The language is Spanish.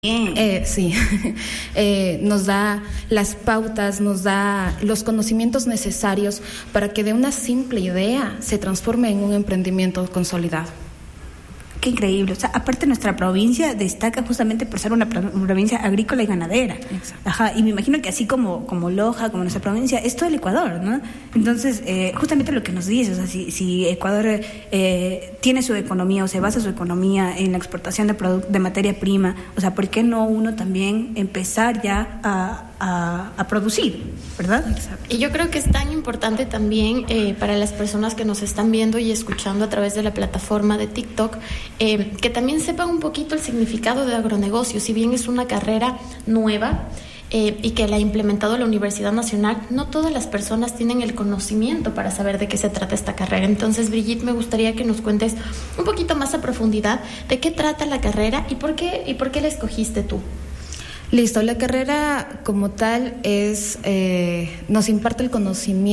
Sí, nos da las pautas, nos da los conocimientos necesarios para que de una simple idea se transforme en un emprendimiento consolidado. Qué increíble. O sea, aparte nuestra provincia destaca justamente por ser una provincia agrícola y ganadera. Exacto. Ajá, y me imagino que así como Loja, como nuestra provincia, es todo el Ecuador, ¿no? Entonces, justamente lo que nos dices, o sea, si Ecuador tiene su economía o se basa su economía en la exportación de materia prima, o sea, ¿por qué no uno también empezar ya a producir, ¿verdad? Exacto. Y yo creo que es tan importante también para las personas que nos están viendo y escuchando a través de la plataforma de TikTok, que también sepan un poquito el significado de agronegocio, si bien es una carrera nueva y que la ha implementado la Universidad Nacional, no todas las personas tienen el conocimiento para saber de qué se trata esta carrera. Entonces, Brigitte, me gustaría que nos cuentes un poquito más a profundidad de qué trata la carrera y por qué la escogiste tú. Listo, la carrera como tal nos imparte el conocimiento